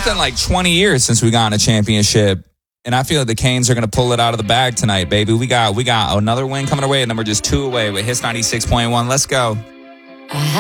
been like 20 years since we got in a championship. And I feel like the Canes are going to pull it out of the bag tonight, baby. We got another win coming away, and then we're just 2 away with Hits 96.1. Let's go.